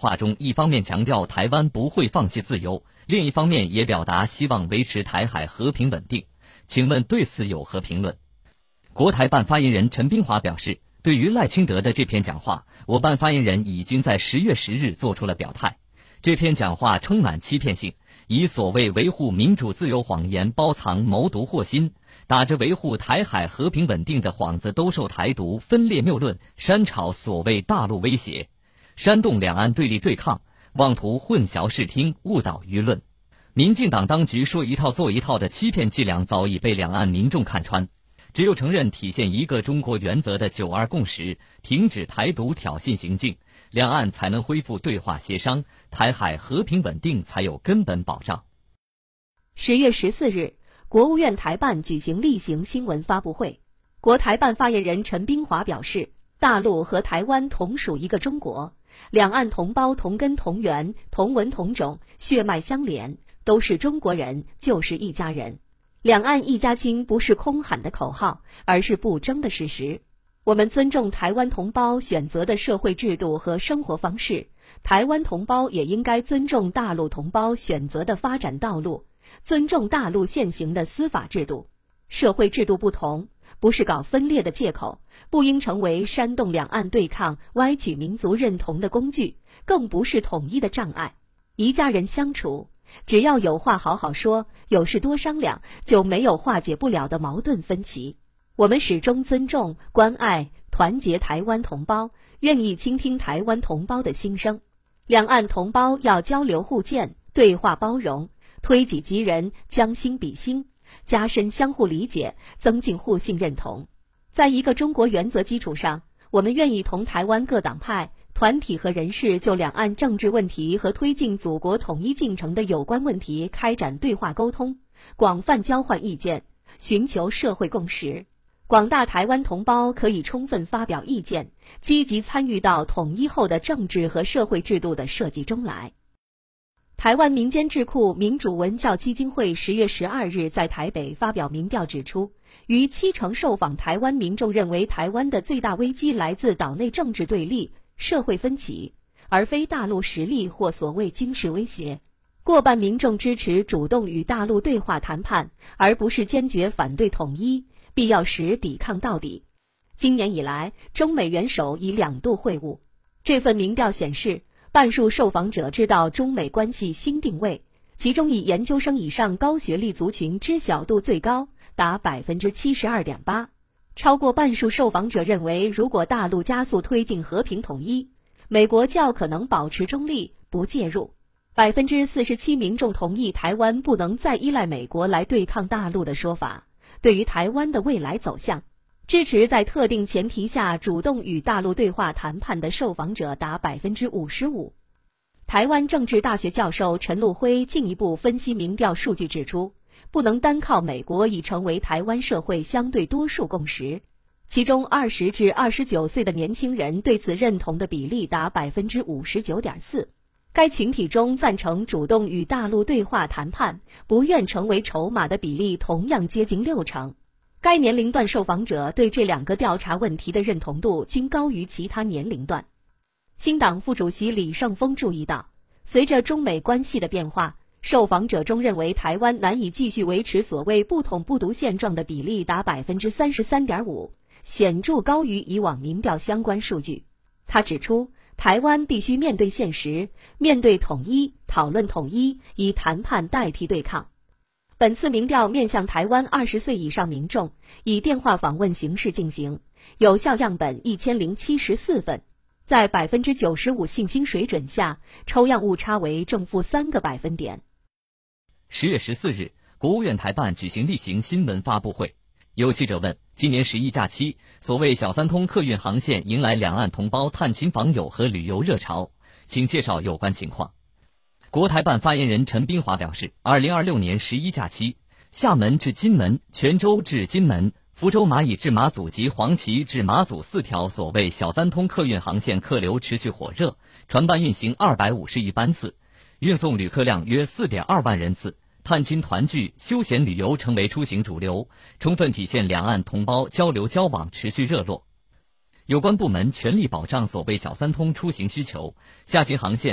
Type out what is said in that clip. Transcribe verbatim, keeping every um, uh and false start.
话中一方面强调台湾不会放弃自由，另一方面也表达希望维持台海和平稳定。请问对此有何评论？国台办发言人陈冰华表示，对于赖清德的这篇讲话，我办发言人已经在十月十日做出了表态。这篇讲话充满欺骗性，以所谓维护民主自由谎言包藏谋独祸心，打着维护台海和平稳定的幌子兜售台独分裂谬论，煽炒所谓大陆威胁，煽动两岸对立对抗，妄图混淆视听，误导舆论。民进党当局说一套做一套的欺骗伎俩早已被两岸民众看穿，只有承认体现一个中国原则的九二共识，停止台独挑衅行径，两岸才能恢复对话协商，台海和平稳定才有根本保障。 十月十四日，国务院台办举行例行新闻发布会，国台办发言人陈冰华表示，大陆和台湾同属一个中国，两岸同胞同根同源，同文同种，血脉相连，都是中国人，就是一家人。两岸一家亲不是空喊的口号，而是不争的事实。我们尊重台湾同胞选择的社会制度和生活方式，台湾同胞也应该尊重大陆同胞选择的发展道路，尊重大陆现行的司法制度。社会制度不同，不是搞分裂的借口，不应成为煽动两岸对抗、歪曲民族认同的工具，更不是统一的障碍。一家人相处，只要有话好好说，有事多商量，就没有化解不了的矛盾分歧。我们始终尊重、关爱、团结台湾同胞，愿意倾听台湾同胞的心声。两岸同胞要交流互鉴，对话包容，推己及人，将心比心，加深相互理解，增进互信认同。在一个中国原则基础上，我们愿意同台湾各党派、团体和人士就两岸政治问题和推进祖国统一进程的有关问题开展对话沟通，广泛交换意见，寻求社会共识。广大台湾同胞可以充分发表意见，积极参与到统一后的政治和社会制度的设计中来。台湾民间智库民主文教基金会十月十二日在台北发表民调指出，逾七成受访台湾民众认为台湾的最大危机来自岛内政治对立、社会分歧，而非大陆实力或所谓军事威胁。过半民众支持主动与大陆对话谈判，而不是坚决反对统一，必要时抵抗到底。今年以来，中美元首已两度会晤。这份民调显示，半数受访者知道中美关系新定位，其中以研究生以上高学历族群知晓度最高，达 百分之七十二点八。超过半数受访者认为，如果大陆加速推进和平统一，美国较可能保持中立，不介入。百分之四十七民众同意台湾不能再依赖美国来对抗大陆的说法。对于台湾的未来走向，支持在特定前提下主动与大陆对话谈判的受访者达 百分之五十五。台湾政治大学教授陈陆辉进一步分析民调数据指出，不能单靠美国已成为台湾社会相对多数共识。其中二十至二十九岁的年轻人对此认同的比例达 百分之五十九点四。该群体中赞成主动与大陆对话谈判，不愿成为筹码的比例同样接近六成。该年龄段受访者对这两个调查问题的认同度均高于其他年龄段。新党副主席李胜峰注意到，随着中美关系的变化，受访者中认为台湾难以继续维持所谓不统不独现状的比例达 百分之三十三点五， 显著高于以往民调相关数据。他指出，台湾必须面对现实，面对统一，讨论统一，以谈判代替对抗。本次民调面向台湾二十岁以上民众，以电话访问形式进行，有效样本一千零七十四份，在 百分之九十五 信心水准下，抽样误差为正负三个百分点。 十月十四日，国务院台办举行例行新闻发布会。有记者问，今年十一假期，所谓小三通客运航线迎来两岸同胞探亲访友和旅游热潮，请介绍有关情况。国台办发言人陈冰华表示，二零二六年十一假期，厦门至金门、泉州至金门、福州蚂蚁至马祖及黄岐至马祖四条所谓小三通客运航线客流持续火热，船班运行二百五十余班次，运送旅客量约 四点二万人次。探亲团聚、休闲旅游成为出行主流，充分体现两岸同胞交流交往持续热络。有关部门全力保障所谓小三通出行需求，下级航线